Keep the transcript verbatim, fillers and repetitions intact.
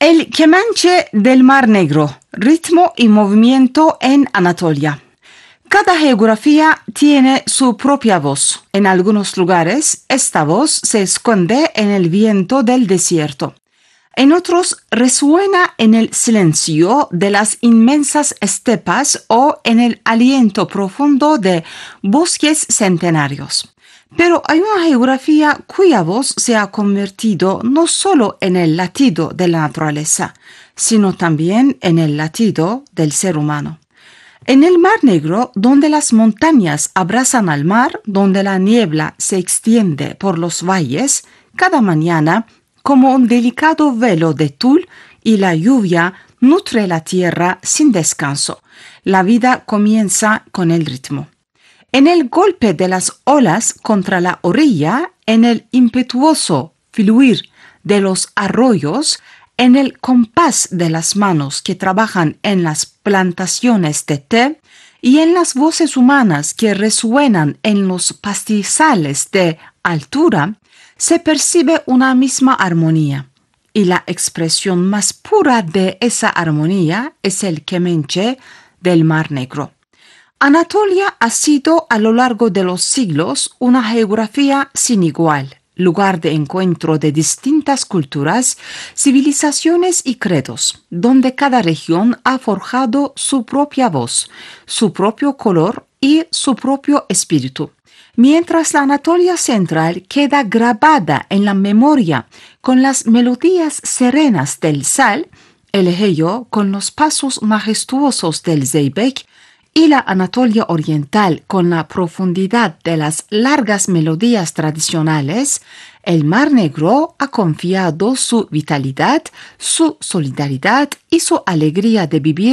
El Kemanche del Mar Negro, ritmo y movimiento en Anatolia. Cada geografía tiene su propia voz. En algunos lugares, esta voz se esconde en el viento del desierto. En otros, resuena en el silencio de las inmensas estepas o en el aliento profundo de bosques centenarios. Pero hay una geografía cuya voz se ha convertido no solo en el latido de la naturaleza, sino también en el latido del ser humano. En el Mar Negro, donde las montañas abrazan al mar, donde la niebla se extiende por los valles, cada mañana, como un delicado velo de tul, y la lluvia nutre la tierra sin descanso. La vida comienza con el ritmo. En el golpe de las olas contra la orilla, en el impetuoso fluir de los arroyos, en el compás de las manos que trabajan en las plantaciones de té y en las voces humanas que resuenan en los pastizales de altura, se percibe una misma armonía. Y la expresión más pura de esa armonía es el Kemenche del Mar Negro. Anatolia ha sido a lo largo de los siglos una geografía sin igual, lugar de encuentro de distintas culturas, civilizaciones y credos, donde cada región ha forjado su propia voz, su propio color y su propio espíritu. Mientras la Anatolia central queda grabada en la memoria con las melodías serenas del sal, el Egeo con los pasos majestuosos del Zeybek, y la Anatolia oriental con la profundidad de las largas melodías tradicionales, el Mar Negro ha confiado su vitalidad, su solidaridad y su alegría de vivir